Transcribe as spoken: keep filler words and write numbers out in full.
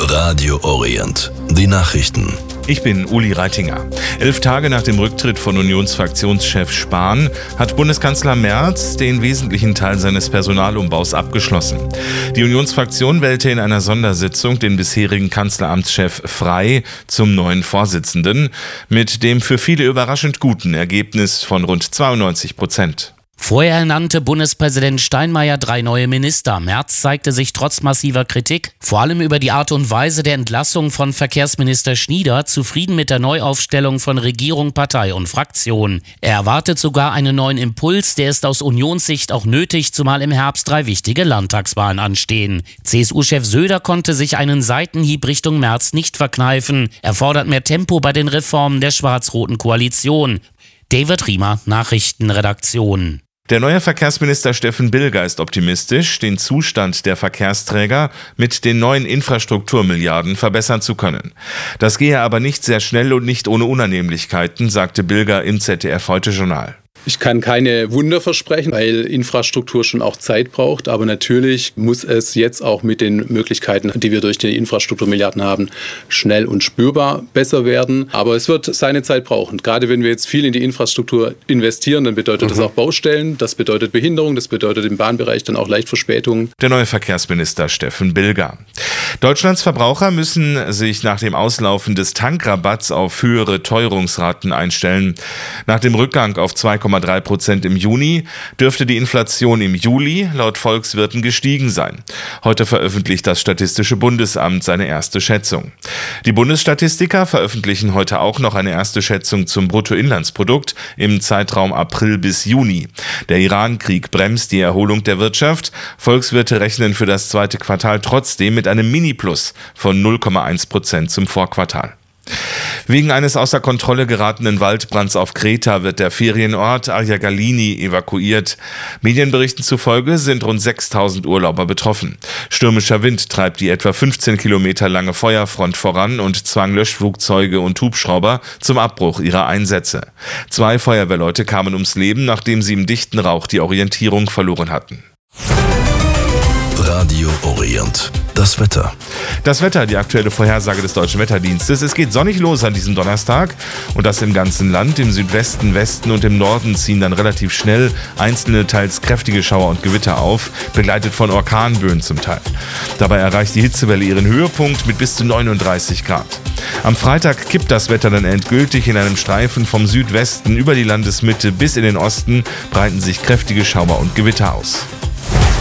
Radio Orient. Die Nachrichten. Ich bin Uli Reitinger. Elf Tage nach dem Rücktritt von Unionsfraktionschef Spahn hat Bundeskanzler Merz den wesentlichen Teil seines Personalumbaus abgeschlossen. Die Unionsfraktion wählte in einer Sondersitzung den bisherigen Kanzleramtschef Frey zum neuen Vorsitzenden mit dem für viele überraschend guten Ergebnis von rund zweiundneunzig Prozent. Vorher nannte Bundespräsident Steinmeier drei neue Minister. Merz zeigte sich trotz massiver Kritik, vor allem über die Art und Weise der Entlassung von Verkehrsminister Schnieder, zufrieden mit der Neuaufstellung von Regierung, Partei und Fraktion. Er erwartet sogar einen neuen Impuls, der ist aus Unionssicht auch nötig, zumal im Herbst drei wichtige Landtagswahlen anstehen. C S U-Chef Söder konnte sich einen Seitenhieb Richtung Merz nicht verkneifen. Er fordert mehr Tempo bei den Reformen der schwarz-roten Koalition. David Riemer, Nachrichtenredaktion. Der neue Verkehrsminister Steffen Bilger ist optimistisch, den Zustand der Verkehrsträger mit den neuen Infrastrukturmilliarden verbessern zu können. Das gehe aber nicht sehr schnell und nicht ohne Unannehmlichkeiten, sagte Bilger im Z D F Heute-Journal. Ich kann keine Wunder versprechen, weil Infrastruktur schon auch Zeit braucht. Aber natürlich muss es jetzt auch mit den Möglichkeiten, die wir durch die Infrastrukturmilliarden haben, schnell und spürbar besser werden. Aber es wird seine Zeit brauchen. Gerade wenn wir jetzt viel in die Infrastruktur investieren, dann bedeutet mhm. das auch Baustellen, das bedeutet Behinderung, das bedeutet im Bahnbereich dann auch leicht Verspätungen. Der neue Verkehrsminister Steffen Bilger. Deutschlands Verbraucher müssen sich nach dem Auslaufen des Tankrabatts auf höhere Teuerungsraten einstellen. Nach dem Rückgang auf zwei Komma drei Prozent im Juni dürfte die Inflation im Juli laut Volkswirten gestiegen sein. Heute veröffentlicht das Statistische Bundesamt seine erste Schätzung. Die Bundesstatistiker veröffentlichen heute auch noch eine erste Schätzung zum Bruttoinlandsprodukt im Zeitraum April bis Juni. Der Iran-Krieg bremst die Erholung der Wirtschaft. Volkswirte rechnen für das zweite Quartal trotzdem mit einem Mini-Plus von null Komma eins Prozent zum Vorquartal. Wegen eines außer Kontrolle geratenen Waldbrands auf Kreta wird der Ferienort Aryagalini evakuiert. Medienberichten zufolge sind rund sechstausend Urlauber betroffen. Stürmischer Wind treibt die etwa fünfzehn Kilometer lange Feuerfront voran und zwang Löschflugzeuge und Hubschrauber zum Abbruch ihrer Einsätze. Zwei Feuerwehrleute kamen ums Leben, nachdem sie im dichten Rauch die Orientierung verloren hatten. Radio Orient. Das Wetter. Das Wetter, die aktuelle Vorhersage des Deutschen Wetterdienstes. Es geht sonnig los an diesem Donnerstag und das im ganzen Land. Im Südwesten, Westen und im Norden ziehen dann relativ schnell einzelne, teils kräftige Schauer und Gewitter auf, begleitet von Orkanböen zum Teil. Dabei erreicht die Hitzewelle ihren Höhepunkt mit bis zu neununddreißig Grad. Am Freitag kippt das Wetter dann endgültig. In einem Streifen vom Südwesten über die Landesmitte bis in den Osten breiten sich kräftige Schauer und Gewitter aus.